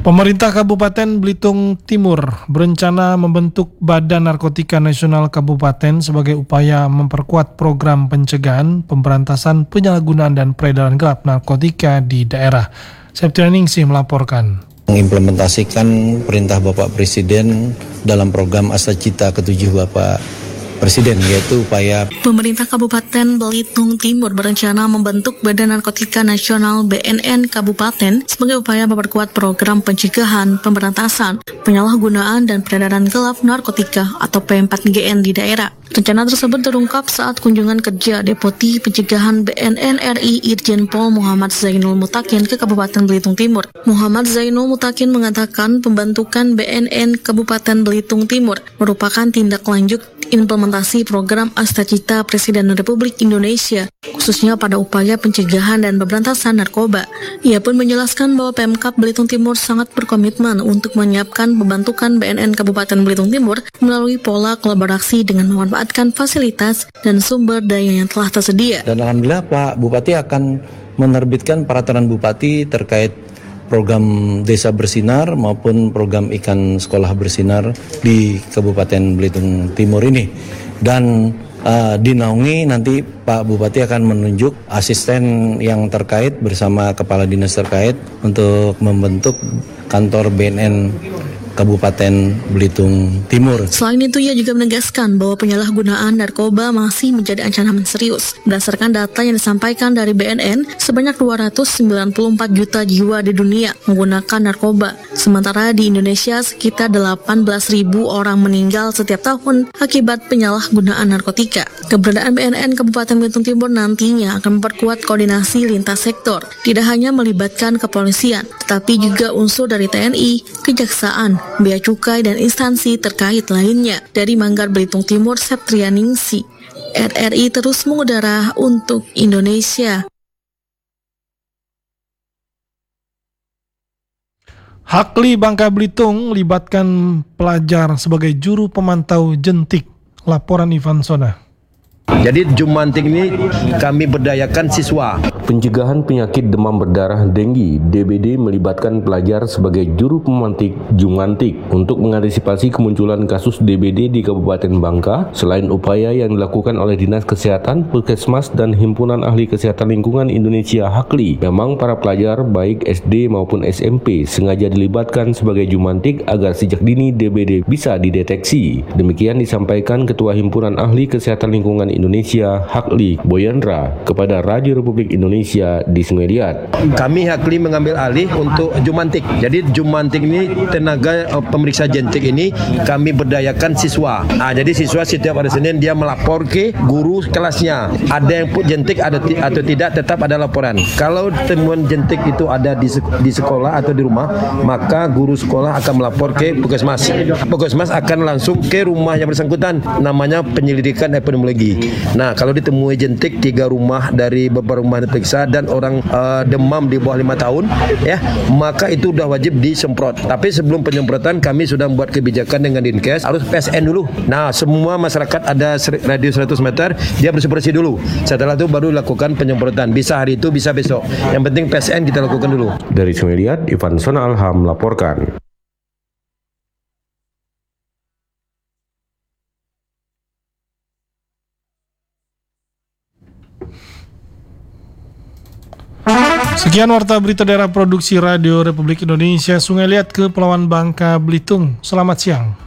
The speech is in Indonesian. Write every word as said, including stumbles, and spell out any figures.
Pemerintah Kabupaten Belitung Timur berencana membentuk Badan Narkotika Nasional Kabupaten sebagai upaya memperkuat program pencegahan, pemberantasan, penyalahgunaan dan peredaran gelap narkotika di daerah. Septian Ningsih melaporkan. Mengimplementasikan perintah Bapak Presiden dalam program Astacita ketujuh Bapak Presiden, yaitu upaya Pemerintah Kabupaten Belitung Timur berencana membentuk Badan Narkotika Nasional B N N Kabupaten sebagai upaya memperkuat program pencegahan, pemberantasan, penyalahgunaan dan peredaran gelap narkotika atau P empat G N di daerah. Rencana tersebut terungkap saat kunjungan kerja Deputi Pencegahan B N N R I Irjen Pol Muhammad Zainul Mutakin ke Kabupaten Belitung Timur. Muhammad Zainul Mutakin mengatakan pembentukan B N N Kabupaten Belitung Timur merupakan tindak lanjut implementasi program Astacita Presiden Republik Indonesia, khususnya pada upaya pencegahan dan pemberantasan narkoba. Ia pun menjelaskan bahwa Pemkab Belitung Timur sangat berkomitmen untuk menyiapkan pembentukan B N N Kabupaten Belitung Timur melalui pola kolaborasi dengan memanfaatkan fasilitas dan sumber daya yang telah tersedia. Dan alhamdulillah Pak Bupati akan menerbitkan peraturan Bupati terkait program Desa Bersinar maupun program Ikan Sekolah Bersinar di Kabupaten Belitung Timur ini. Dan uh, dinaungi nanti Pak Bupati akan menunjuk asisten yang terkait bersama kepala dinas terkait untuk membentuk kantor B N N Kabupaten Belitung Timur. Selain itu, ia juga menegaskan bahwa penyalahgunaan narkoba masih menjadi ancaman serius. Berdasarkan data yang disampaikan dari B N N, sebanyak dua ratus sembilan puluh empat juta jiwa di dunia menggunakan narkoba. Sementara di Indonesia, sekitar delapan belas ribu orang meninggal setiap tahun akibat penyalahgunaan narkotika. Keberadaan B N N Kabupaten Belitung Timur nantinya akan memperkuat koordinasi lintas sektor, tidak hanya melibatkan kepolisian, tetapi juga unsur dari T N I, Kejaksaan, Bea Cukai dan instansi terkait lainnya. Dari Manggar Belitung Timur, Septian Ningsih, R R I terus mengudara untuk Indonesia. Hakli Bangka Belitung libatkan pelajar sebagai juru pemantau jentik. Laporan Ivan Sona. Jadi Jumantik ini kami berdayakan siswa. Pencegahan penyakit demam berdarah denggi D B D melibatkan pelajar sebagai juru pemantik Jumantik untuk mengantisipasi kemunculan kasus D B D di Kabupaten Bangka. Selain upaya yang dilakukan oleh Dinas Kesehatan, Puskesmas dan Himpunan Ahli Kesehatan Lingkungan Indonesia Hakli, memang para pelajar baik S D maupun S M P sengaja dilibatkan sebagai Jumantik agar sejak dini D B D bisa dideteksi. Demikian disampaikan Ketua Himpunan Ahli Kesehatan Lingkungan Indonesia Hakli Boyandra kepada Radio Republik Indonesia di Sungai Liat. Kami Hakli mengambil alih untuk Jumantik. Jadi Jumantik ini tenaga uh, pemeriksa jentik ini kami berdayakan siswa. Nah, jadi siswa setiap hari Senin dia melapor ke guru kelasnya. Ada yang pun jentik ada ti- atau tidak tetap ada laporan. Kalau temuan jentik itu ada di, sek- di sekolah atau di rumah, maka guru sekolah akan melapor ke Puskesmas. Puskesmas akan langsung ke rumah yang bersangkutan. Namanya penyelidikan epidemiologi. Nah, kalau ditemui jentik tiga rumah dari beberapa rumah diperiksa dan orang uh, demam di bawah lima tahun, ya, maka itu sudah wajib disemprot. Tapi sebelum penyemprotan kami sudah membuat kebijakan dengan Dinkes harus P S N dulu. Nah, semua masyarakat ada radius seratus meter dia bersih-bersih dulu. Setelah itu baru lakukan penyemprotan. Bisa hari itu, bisa besok. Yang penting P S N kita lakukan dulu. Dari Sungai Liat, Ivan Sona Alham melaporkan. Sekian warta berita daerah produksi Radio Republik Indonesia Sungai Liat Kepulauan Bangka Belitung. Selamat siang.